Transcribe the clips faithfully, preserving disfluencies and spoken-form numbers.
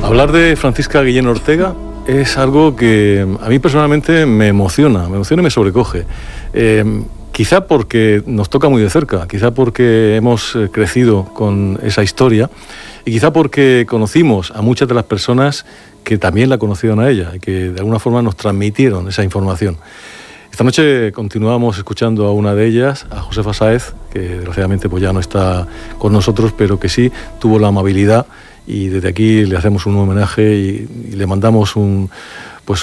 Hablar de Francisca Guillén Ortega es algo que a mí personalmente me emociona, me emociona y me sobrecoge. Eh, quizá porque nos toca muy de cerca, quizá porque hemos crecido con esa historia y quizá porque conocimos a muchas de las personas que también la conocieron a ella y que de alguna forma nos transmitieron esa información. Esta noche continuamos escuchando a una de ellas, a Josefa Sáez, que desgraciadamente pues ya no está con nosotros, pero que sí tuvo la amabilidad, y desde aquí le hacemos un homenaje y, y le mandamos un, pues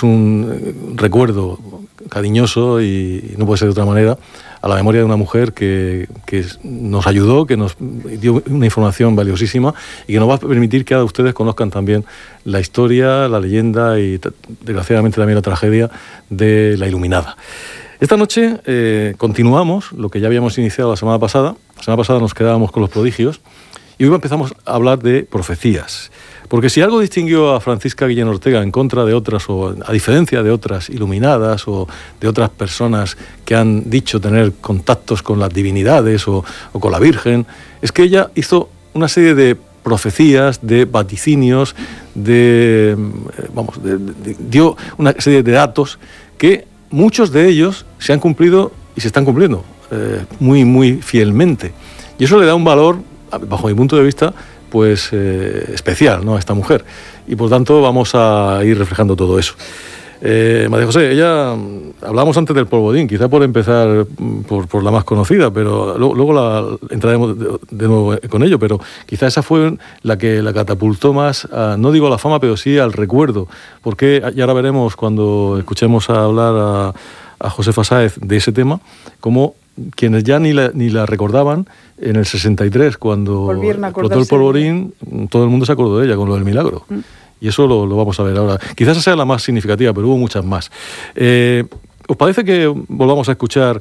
un recuerdo cariñoso, y, y no puede ser de otra manera, a la memoria de una mujer que, que nos ayudó, que nos dio una información valiosísima y que nos va a permitir que ahora ustedes conozcan también la historia, la leyenda y desgraciadamente también la tragedia de la Iluminada. Esta noche eh, continuamos lo que ya habíamos iniciado la semana pasada. La semana pasada nos quedábamos con los prodigios y hoy empezamos a hablar de profecías. Porque si algo distinguió a Francisca Guillén Ortega en contra de otras, o a diferencia de otras iluminadas o de otras personas que han dicho tener contactos con las divinidades o, o con la Virgen, es que ella hizo una serie de profecías, de vaticinios, de, vamos, de, de, dio una serie de datos que muchos de ellos se han cumplido y se están cumpliendo eh, muy, muy fielmente. Y eso le da un valor, bajo mi punto de vista, pues eh, especial, ¿no?, a esta mujer. Y por tanto vamos a ir reflejando todo eso. Eh, María José, ella, hablábamos antes del polvorín, quizá por empezar por, por la más conocida, pero luego, luego la, entraremos de, de nuevo con ello, pero quizá esa fue la que la catapultó más, a, no digo a la fama, pero sí al recuerdo, porque, y ahora veremos cuando escuchemos a hablar a, a Josefa Sáez de ese tema, como quienes ya ni la, ni la recordaban, en el sesenta y tres, cuando explotó el polvorín, todo el mundo se acordó de ella con lo del milagro. Mm. Y eso lo, lo vamos a ver ahora. Quizás esa sea la más significativa, pero hubo muchas más. Eh, ¿Os parece que volvamos a escuchar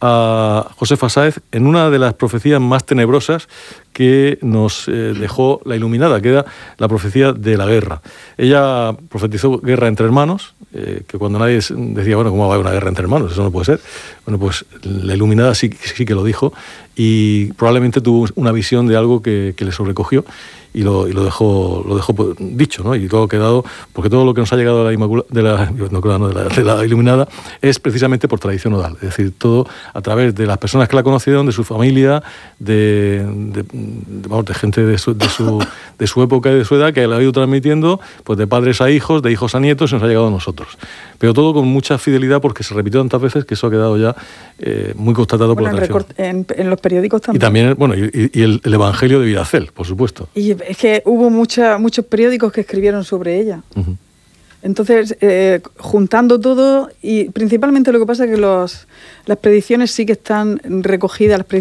a Josefa Sáez en una de las profecías más tenebrosas que nos eh, dejó la Iluminada, que era la profecía de la guerra? Ella profetizó guerra entre hermanos, eh, que cuando nadie decía, bueno, ¿cómo va a haber una guerra entre hermanos? Eso no puede ser. Bueno, pues la Iluminada sí, sí que lo dijo, y probablemente tuvo una visión de algo que, que le sobrecogió y lo, y lo dejó, lo dejó dicho, ¿no? Y todo ha quedado, porque todo lo que nos ha llegado de la, Inmacula, de, la, no, no, de, la, de la Iluminada es precisamente por tradición oral, es decir, todo a través de las personas que la conocieron, de su familia, de, de, de, vamos, de gente de su, de, su, de su época y de su edad, que la ha ido transmitiendo pues de padres a hijos, de hijos a nietos, y nos ha llegado a nosotros. Pero todo con mucha fidelidad, porque se repitió tantas veces que eso ha quedado ya eh, muy constatado, bueno, por la tradición. En, en los periódicos también. Y también, bueno, y, y el, el Evangelio de Vidacel, por supuesto. Y es que hubo mucha, muchos periódicos que escribieron sobre ella. Uh-huh. Entonces, eh, juntando todo, y principalmente lo que pasa es que los, las predicciones sí que están recogidas, las